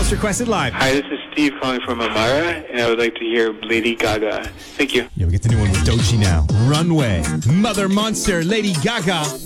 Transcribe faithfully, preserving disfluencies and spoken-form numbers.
most requested live. Hi, this is Steve calling from Amara, and I would like to hear Lady Gaga. Thank you. Yeah, we get the new one with Doechii now. Runway. Mother Monster, Lady Gaga.